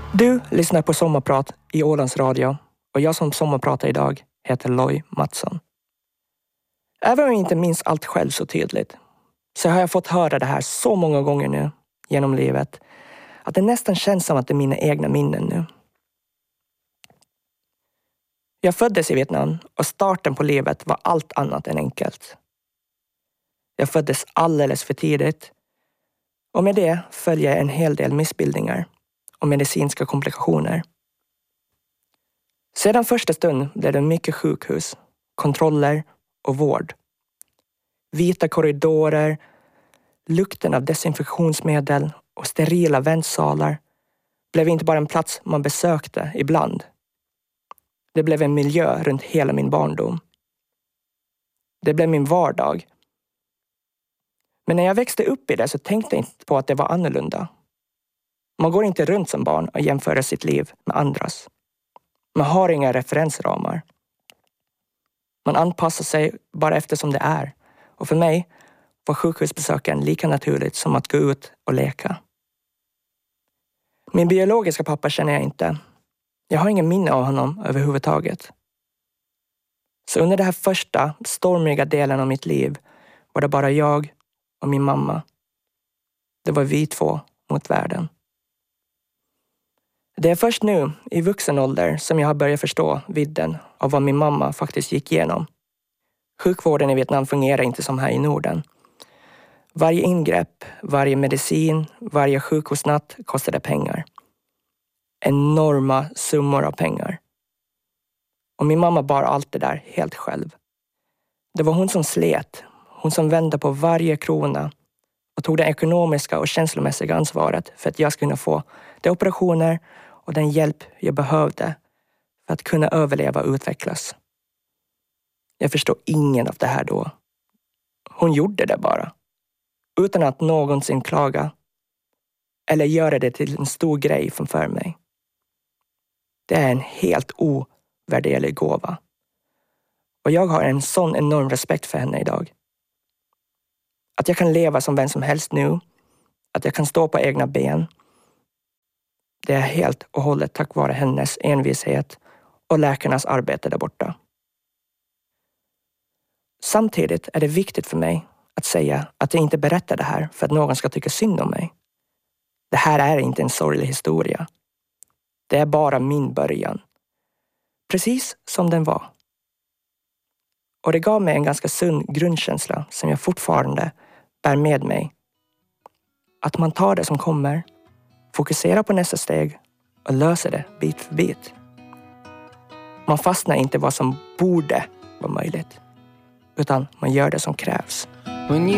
Du lyssnar på Sommarprat i Ålands Radio och jag som sommarpratar idag heter Loj Mattsson. Även om jag inte minns allt själv så tydligt så har jag fått höra det här så många gånger nu genom livet att det nästan känns som att det är mina egna minnen nu. Jag föddes i Vietnam och starten på livet var allt annat än enkelt. Jag föddes alldeles för tidigt och med det följer en hel del missbildningar och medicinska komplikationer. Sedan första stund blev det mycket sjukhus, kontroller och vård. Vita korridorer, lukten av desinfektionsmedel och sterila väntsalar blev inte bara en plats man besökte ibland. Det blev en miljö runt hela min barndom. Det blev min vardag. Men när jag växte upp i det så tänkte jag inte på att det var annorlunda. Man går inte runt som barn och jämför sitt liv med andras. Man har inga referensramar. Man anpassar sig bara eftersom det är. Och för mig var sjukhusbesöken lika naturligt som att gå ut och leka. Min biologiska pappa känner jag inte. Jag har ingen minne av honom överhuvudtaget. Så under den här första stormiga delen av mitt liv var det bara jag och min mamma. Det var vi två mot världen. Det är först nu i vuxen ålder som jag har börjat förstå vidden av vad min mamma faktiskt gick igenom. Sjukvården i Vietnam fungerar inte som här i Norden. Varje ingrepp, varje medicin, varje sjukhusnatt kostade pengar. Enorma summor av pengar. Och min mamma bar allt det där helt själv. Det var hon som slet, hon som vände på varje krona och tog det ekonomiska och känslomässiga ansvaret för att jag skulle kunna få de operationer och den hjälp jag behövde för att kunna överleva och utvecklas. Jag förstår ingen av det här då. Hon gjorde det bara. Utan att någonsin klaga. Eller göra det till en stor grej framför mig. Det är en helt ovärderlig gåva. Och jag har en sån enorm respekt för henne idag. Att jag kan leva som vem som helst nu. Att jag kan stå på egna ben. Det är helt och hållet tack vare hennes envishet och läkarnas arbete där borta. Samtidigt är det viktigt för mig att säga att jag inte berättar det här för att någon ska tycka synd om mig. Det här är inte en sorglig historia. Det är bara min början. Precis som den var. Och det gav mig en ganska sund grundkänsla som jag fortfarande bär med mig. Att man tar det som kommer, fokuserar på nästa steg och löser det bit för bit. Man fastnar inte vad som borde vara möjligt, utan man gör det som krävs.